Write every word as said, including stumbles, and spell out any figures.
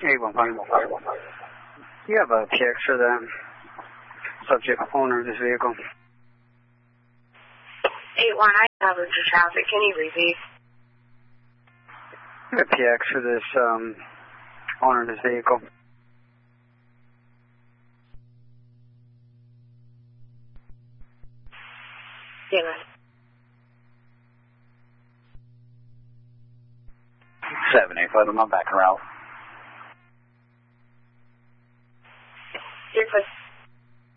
eight one five. You have a P X for the subject owner of this vehicle. eight one, I have coverage for traffic. Can you repeat? You have a P X for this um, owner of this vehicle. Yeah, man. seven eight five, I'm back around.